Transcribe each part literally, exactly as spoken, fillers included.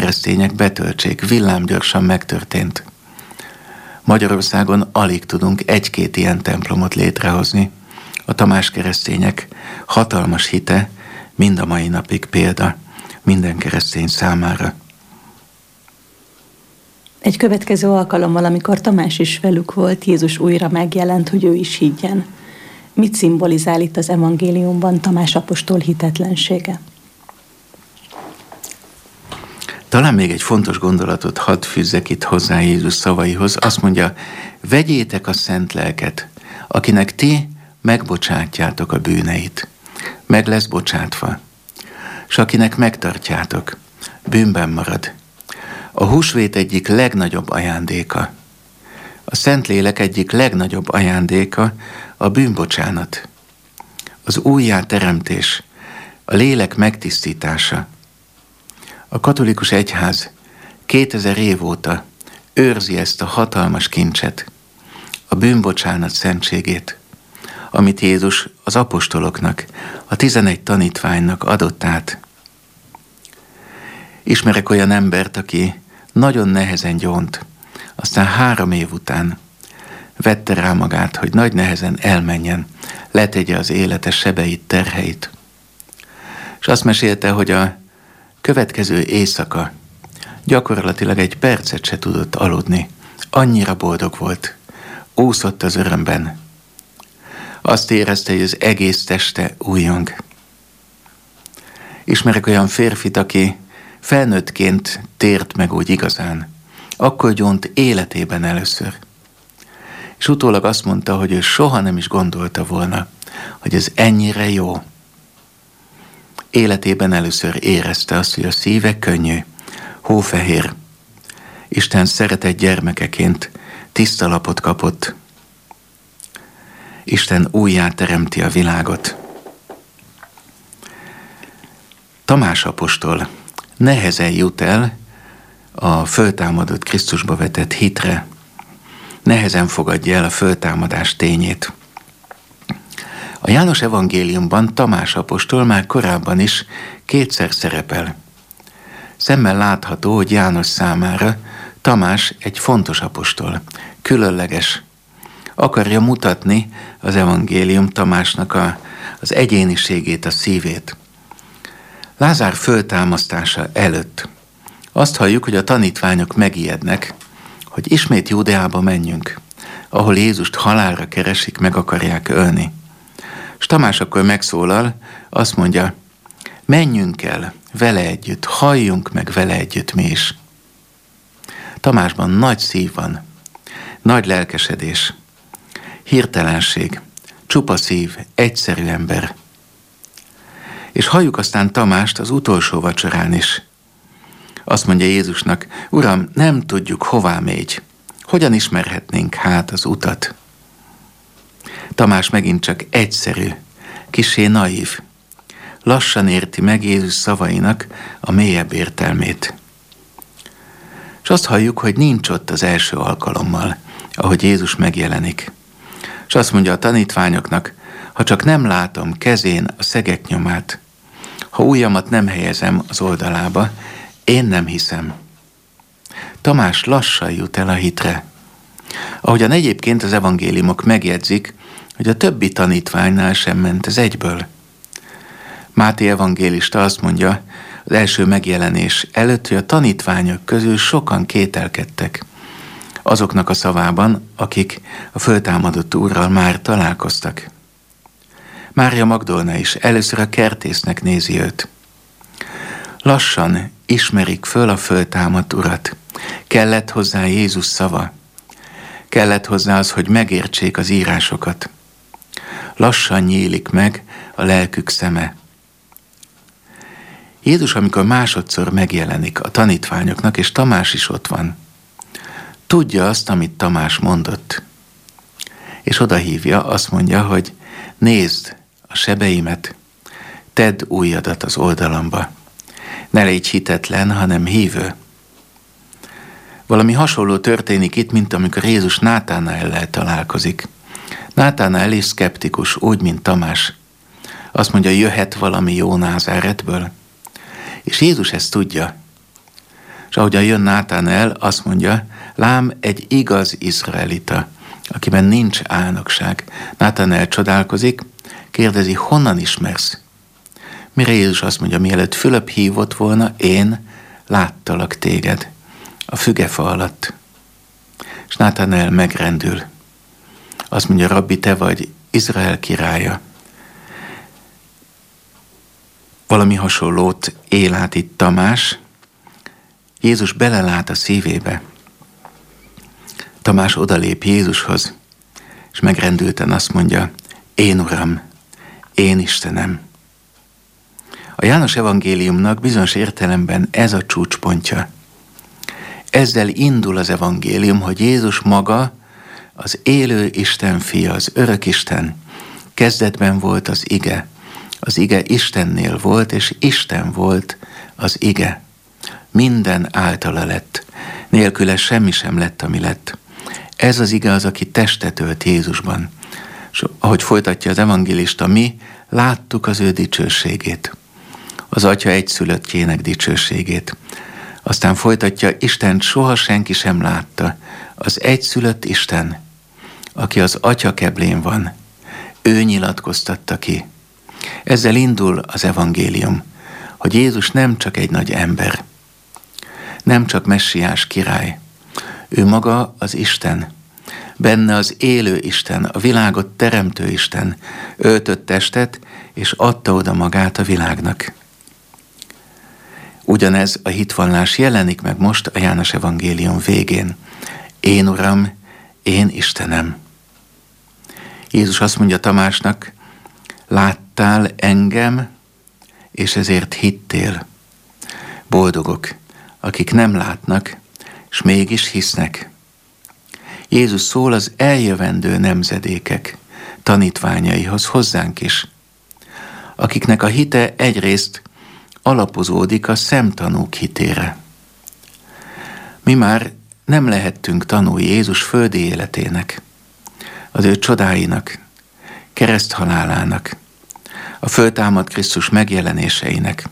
keresztények betöltsék, villámgyorsan megtörtént. Magyarországon alig tudunk egy-két ilyen templomot létrehozni. A Tamás keresztények hatalmas hite mind a mai napig példa minden keresztény számára. Egy következő alkalommal, amikor Tamás is velük volt, Jézus újra megjelent, hogy ő is higgyen. Mit szimbolizál itt az evangéliumban Tamás apostol hitetlensége? Talán még egy fontos gondolatot hadd fűzzek itt hozzá Jézus szavaihoz. Azt mondja, vegyétek a szent lelket, akinek ti megbocsátjátok a bűneit. Meg lesz bocsátva. És akinek megtartjátok, bűnben marad. A húsvét egyik legnagyobb ajándéka. A Szentlélek egyik legnagyobb ajándéka a bűnbocsánat. Az újjáteremtés, a lélek megtisztítása. A katolikus egyház kétezer év óta őrzi ezt a hatalmas kincset, a bűnbocsánat szentségét, amit Jézus az apostoloknak, a tizenegy tanítványnak adott át. Ismerek olyan embert, aki nagyon nehezen gyónt, aztán három év után vette rá magát, hogy nagy nehezen elmenjen, letegye az élete sebeit, terheit. És azt mesélte, hogy a következő éjszaka gyakorlatilag egy percet se tudott aludni. Annyira boldog volt. Úszott az örömben. Azt érezte, hogy az egész teste újjong. Ismerek olyan férfit, aki felnőttként tért meg úgy igazán. Akkor gyónt életében először. És utólag azt mondta, hogy ő soha nem is gondolta volna, hogy ez ennyire jó. Életében először érezte azt, hogy a szíve könnyű, hófehér. Isten szeretett gyermekeként tiszta lapot kapott. Isten újjá teremti a világot. Tamás apostol nehezen jut el a föltámadott Krisztusba vetett hitre. Nehezen fogadja el a föltámadás tényét. A János evangéliumban Tamás apostol már korábban is kétszer szerepel. Szemmel látható, hogy János számára Tamás egy fontos apostol, különleges. Akarja mutatni az evangélium Tamásnak a, az egyéniségét, a szívét. Lázár föltámasztása előtt azt halljuk, hogy a tanítványok megijednek, hogy ismét Júdeába menjünk, ahol Jézust halálra keresik, meg akarják ölni. És Tamás akkor megszólal, azt mondja, menjünk el vele együtt, halljunk meg vele együtt mi is. Tamásban nagy szív van, nagy lelkesedés, hirtelenség, csupa szív, egyszerű ember. És halljuk aztán Tamást az utolsó vacsorán is. Azt mondja Jézusnak, Uram, nem tudjuk, hová mégy. Hogyan ismerhetnénk hát az utat? Tamás megint csak egyszerű, kissé naív. Lassan érti meg Jézus szavainak a mélyebb értelmét. És azt halljuk, hogy nincs ott az első alkalommal, ahogy Jézus megjelenik. És azt mondja a tanítványoknak, ha csak nem látom kezén a szegek nyomát, ha ujjamat nem helyezem az oldalába, én nem hiszem. Tamás lassan jut el a hitre. Ahogyan egyébként az evangéliumok megjegyzik, hogy a többi tanítványnál sem ment ez egyből. Máté evangélista azt mondja, az első megjelenés előtt, hogy a tanítványok közül sokan kételkedtek. Azoknak a szavában, akik a föltámadott Úrral már találkoztak. Mária Magdolna is először a kertésznek nézi őt. Lassan ismerik föl a föltámadt Urat. Kellett hozzá Jézus szava. Kellett hozzá az, hogy megértsék az írásokat. Lassan nyílik meg a lelkük szeme. Jézus, amikor másodszor megjelenik a tanítványoknak, és Tamás is ott van, tudja azt, amit Tamás mondott. És odahívja, azt mondja, hogy nézd a sebeimet, tedd ujjadat az oldalamba. Ne légy hitetlen, hanem hívő. Valami hasonló történik itt, mint amikor Jézus Nátánaellel találkozik. Nátánael is szkeptikus, úgy, mint Tamás. Azt mondja, jöhet valami jó Názáretből. És Jézus ezt tudja. És ahogyan jön Nátánel, azt mondja, lám egy igaz izraelita, akiben nincs álnokság. Nátánel csodálkozik, kérdezi, honnan ismersz? Mire Jézus azt mondja, mielőtt Fülöp hívott volna, én láttalak téged a fügefa alatt. És Nátánel megrendül. Azt mondja, rabbi, te vagy Izrael királya. Valami hasonlót él át itt Tamás. Jézus belelát a szívébe. Tamás odalép Jézushoz, és megrendülten azt mondja, én Uram, én Istenem. A János evangéliumnak bizonyos értelemben ez a csúcspontja. Ezzel indul az evangélium, hogy Jézus maga az élő Isten fia, az örök Isten. Kezdetben volt az ige. Az ige Istennél volt, és Isten volt az ige. Minden általa lett. Nélküle semmi sem lett, ami lett. Ez az ige az, aki testet ölt Jézusban. És ahogy folytatja az evangélista, mi láttuk az ő dicsőségét. Az Atya egyszülöttjének dicsőségét. Aztán folytatja, Istent soha senki sem látta. Az egyszülött Isten, aki az Atya keblén van, ő nyilatkoztatta ki. Ezzel indul az evangélium, hogy Jézus nem csak egy nagy ember, nem csak messiás király, ő maga az Isten, benne az élő Isten, a világot teremtő Isten, öltött testet, és adta oda magát a világnak. Ugyanez a hitvallás jelenik meg most a János evangélium végén. Én Uram, én Istenem. Jézus azt mondja Tamásnak, láttál engem, és ezért hittél. Boldogok, akik nem látnak, és mégis hisznek. Jézus szól az eljövendő nemzedékek tanítványaihoz, hozzánk is, akiknek a hite egyrészt alapozódik a szemtanúk hitére. Mi már nem lehettünk tanúi Jézus földi életének, az ő csodáinak, kereszthalálának, a föltámadt Krisztus megjelenéseinek.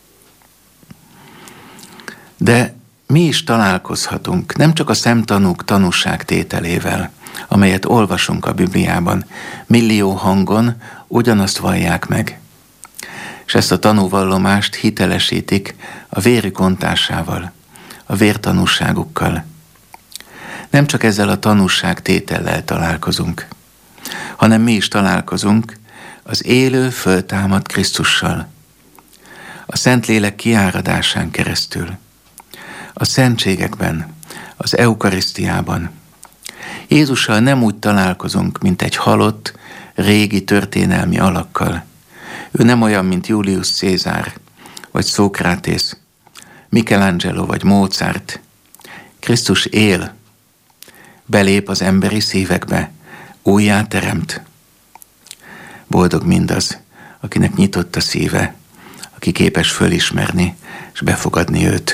De mi is találkozhatunk nem csak a szemtanúk tanúságtételével, amelyet olvasunk a Bibliában, millió hangon ugyanazt vallják meg, és ezt a tanúvallomást hitelesítik a vérük ontásával, a vértanúságukkal. Nem csak ezzel a tanúságtétellel találkozunk, hanem mi is találkozunk az élő, föltámadt Krisztussal, a Szentlélek kiáradásán keresztül, a szentségekben, az eukarisztiában. Jézussal nem úgy találkozunk, mint egy halott, régi történelmi alakkal. Ő nem olyan, mint Julius Cézár, vagy Szókrátész, Michelangelo vagy Mozart. Krisztus él, belép az emberi szívekbe, újjá teremt. Boldog mindaz, akinek nyitott a szíve, aki képes fölismerni és befogadni őt.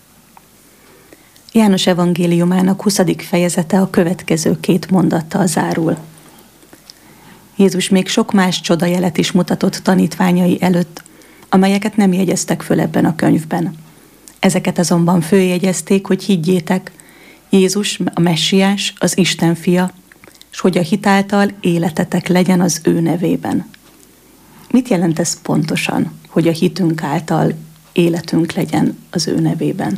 János evangéliumának huszadik fejezete a következő két mondattal zárul. Jézus még sok más csodajelet is mutatott tanítványai előtt, amelyeket nem jegyeztek föl ebben a könyvben. Ezeket azonban följegyezték, hogy higgyétek, Jézus a messiás, az Isten fia, és hogy a hit által életetek legyen az ő nevében. Mit jelent ez pontosan, hogy a hitünk által életünk legyen az ő nevében?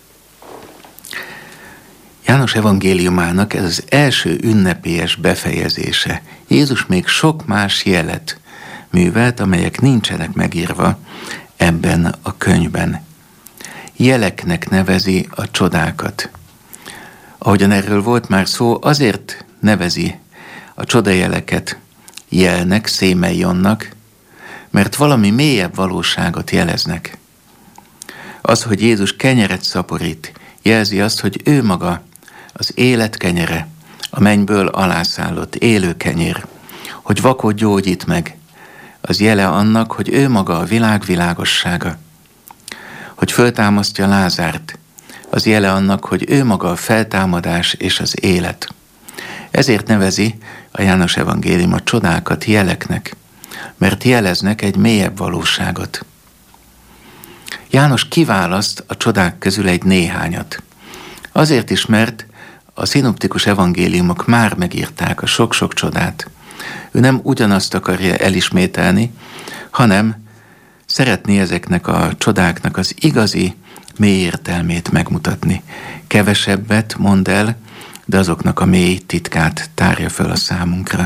János evangéliumának ez az első ünnepélyes befejezése. Jézus még sok más jelet művelt, amelyek nincsenek megírva ebben a könyvben. Jeleknek nevezi a csodákat. Ahogyan erről volt már szó, azért nevezi a csodajeleket jelnek, szémeionnak, mert valami mélyebb valóságot jeleznek. Az, hogy Jézus kenyeret szaporít, jelzi azt, hogy ő maga az élet kenyere, a mennyből alászállott élő kenyér, hogy vakot gyógyít meg, az jele annak, hogy ő maga a világ világossága, hogy föltámasztja Lázárt, az jele annak, hogy ő maga a feltámadás és az élet. Ezért nevezi a János evangélium a csodákat jeleknek, mert jeleznek egy mélyebb valóságot. János kiválaszt a csodák közül egy néhányat. Azért is, mert a szinoptikus evangéliumok már megírták a sok-sok csodát. Ő nem ugyanazt akarja elismételni, hanem szeretné ezeknek a csodáknak az igazi mély értelmét megmutatni. Kevesebbet mond el, de azoknak a mély titkát tárja föl a számunkra.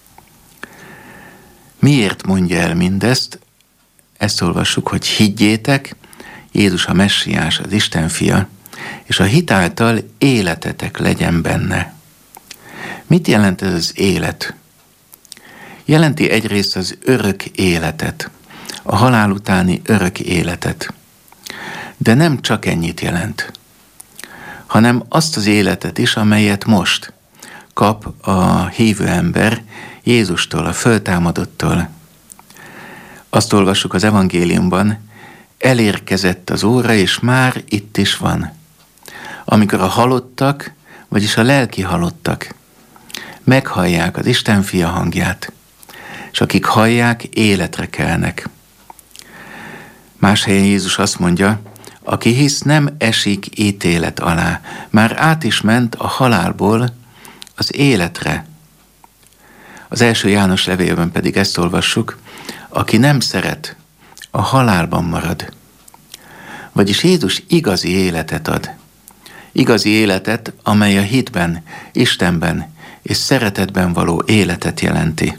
Miért mondja el mindezt? Ezt olvassuk, hogy higgyétek, Jézus a Messiás, az Isten fia, és a hit által életetek legyen benne. Mit jelent ez az élet? Jelenti egyrészt az örök életet, a halál utáni örök életet. De nem csak ennyit jelent, hanem azt az életet is, amelyet most kap a hívő ember Jézustól, a föltámadottól. Azt olvassuk az evangéliumban, elérkezett az óra, és már itt is van. Amikor a halottak, vagyis a lelki halottak meghallják az Isten fia hangját, és akik hallják, életre kelnek. Más helyen Jézus azt mondja, aki hisz, nem esik ítélet alá, már át is ment a halálból az életre. Az első János levélben pedig ezt olvassuk, aki nem szeret, a halálban marad. Vagyis Jézus igazi életet ad. Igazi életet, amely a hitben, Istenben és szeretetben való életet jelenti.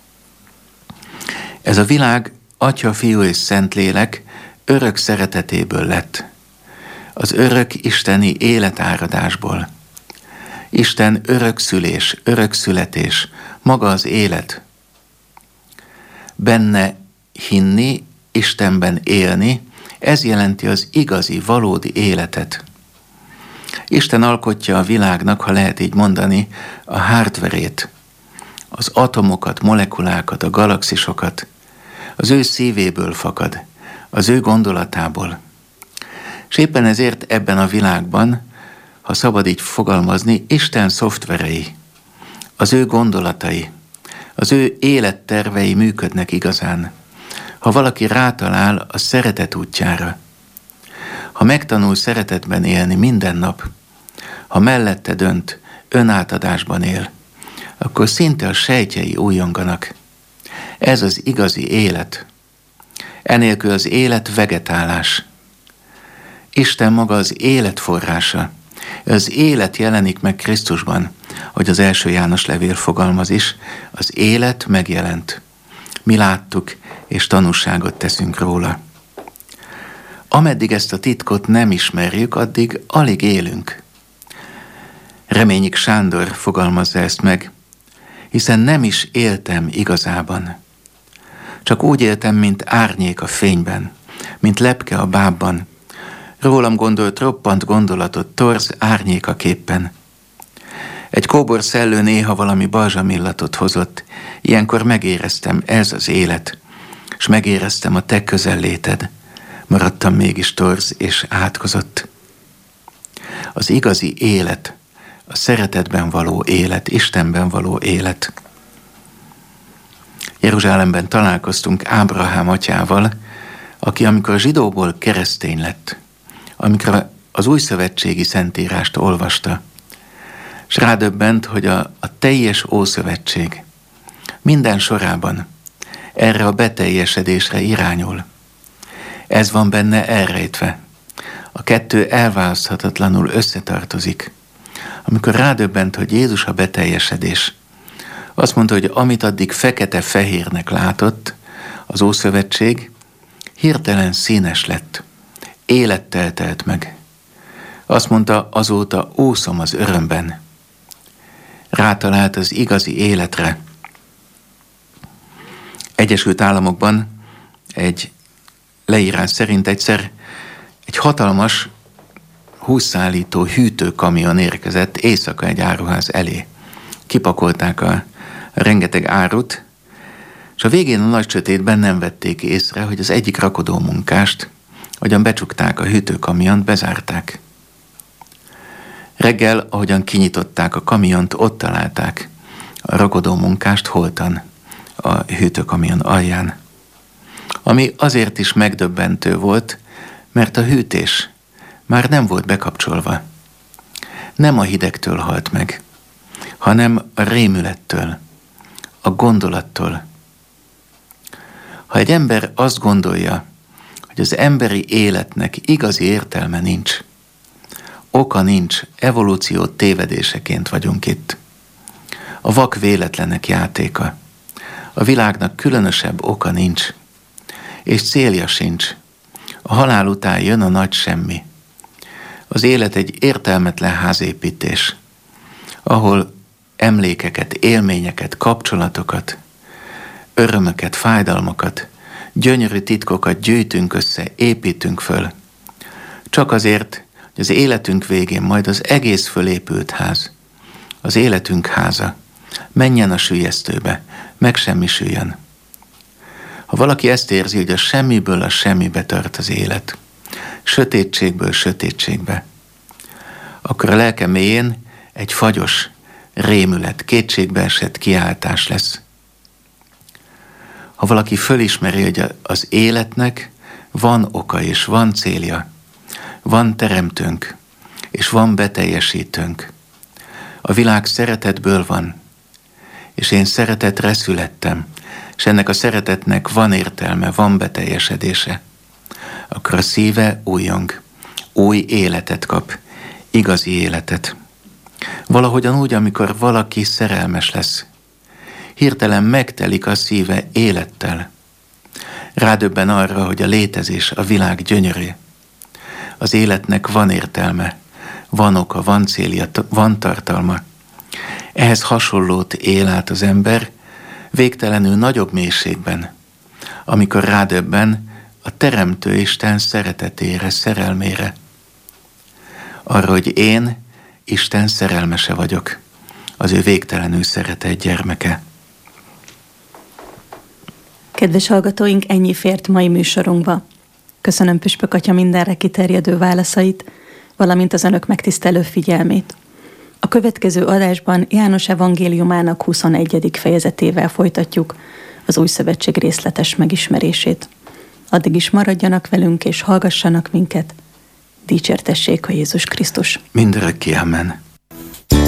Ez a világ Atya, Fiú és Szentlélek örök szeretetéből lett. Az örök isteni életáradásból. Isten örökszülés, örökszületés, maga az élet. Benne hinni, Istenben élni, ez jelenti az igazi, valódi életet. Isten alkotja a világnak, ha lehet így mondani, a hardverét, az atomokat, molekulákat, a galaxisokat, az ő szívéből fakad, az ő gondolatából. És éppen ezért ebben a világban, ha szabad így fogalmazni, Isten szoftverei, az ő gondolatai, az ő élettervei működnek igazán. Ha valaki rátalál a szeretet útjára, ha megtanul szeretetben élni minden nap, ha mellette dönt, önátadásban él, akkor szinte a sejtjei újonganak. Ez az igazi élet. Enélkül az élet vegetálás. Isten maga az élet forrása. Az élet jelenik meg Krisztusban, hogy az első János levél fogalmaz is, az élet megjelent. Mi láttuk, és tanúságot teszünk róla. Ameddig ezt a titkot nem ismerjük, addig alig élünk. Reményik Sándor fogalmazza ezt meg, hiszen nem is éltem igazában. Csak úgy éltem, mint árnyék a fényben, mint lepke a bábban. Rólam gondolt roppant gondolatot, torz árnyékaképpen. Egy kóbor szellő néha valami balzsamillatot hozott, ilyenkor megéreztem, ez az élet, és megéreztem a te közelléted. Maradtam mégis torz és átkozott. Az igazi élet, a szeretetben való élet, Istenben való élet. Jeruzsálemben találkoztunk Ábrahám atyával, aki amikor zsidóból keresztény lett, amikor az újszövetségi szentírást olvasta, és rádöbbent, hogy a, a teljes Ószövetség minden sorában erre a beteljesedésre irányul. Ez van benne elrejtve. A kettő elválaszthatatlanul összetartozik. Amikor rádöbbent, hogy Jézus a beteljesedés, azt mondta, hogy amit addig fekete-fehérnek látott, az Ószövetség hirtelen színes lett, élettel telt meg. Azt mondta, azóta úszom az örömben. Rátalált az igazi életre. Egyesült Államokban egy leírás szerint egyszer egy hatalmas hússzállító hűtőkamion érkezett éjszaka egy áruház elé. Kipakolták a rengeteg árut, és a végén a nagy sötétben nem vették észre, hogy az egyik rakodó munkást, ahogyan becsukták a hűtőkamiont, bezárták. Reggel, ahogyan kinyitották a kamiont, ott találták a rakodó munkást holtan a hűtőkamion alján. Ami azért is megdöbbentő volt, mert a hűtés már nem volt bekapcsolva. Nem a hidegtől halt meg, hanem a rémülettől, a gondolattól. Ha egy ember azt gondolja, hogy az emberi életnek igazi értelme nincs, oka nincs, evolúció tévedéseként vagyunk itt. A vak véletlenek játéka. A világnak különösebb oka nincs, és célja sincs. A halál után jön a nagy semmi. Az élet egy értelmetlen házépítés, ahol emlékeket, élményeket, kapcsolatokat, örömöket, fájdalmakat, gyönyörű titkokat gyűjtünk össze, építünk föl. Csak azért, hogy az életünk végén majd az egész fölépült ház, az életünk háza, menjen a süllyesztőbe, megsemmisüljön. Ha valaki ezt érzi, hogy a semmiből a semmibe tört az élet, sötétségből sötétségbe, akkor a lelke mélyén egy fagyos rémület, kétségbeesett kiáltás lesz. Ha valaki fölismeri, hogy az életnek van oka és van célja, van teremtőnk és van beteljesítőnk, a világ szeretetből van, és én szeretetre születtem, és ennek a szeretetnek van értelme, van beteljesedése, akkor a szíve újjong, új életet kap, igazi életet. Valahogyan úgy, amikor valaki szerelmes lesz, hirtelen megtelik a szíve élettel. Rádöbben arra, hogy a létezés, a világ gyönyörű. Az életnek van értelme, van oka, van célja, van tartalma. Ehhez hasonlót él át az ember végtelenül nagyobb mélységben, amikor rádöbben a Teremtő Isten szeretetére, szerelmére. Arra, hogy én Isten szerelmese vagyok, az ő végtelenül szeretett gyermeke. Kedves hallgatóink, ennyi fért mai műsorunkba. Köszönöm Püspök Atya mindenre kiterjedő válaszait, valamint az önök megtisztelő figyelmét. A következő adásban János evangéliumának huszonegyedik fejezetével folytatjuk az Új Szövetség részletes megismerését. Addig is maradjanak velünk és hallgassanak minket. Dicsértessék a Jézus Krisztus. Mindörökké, amen.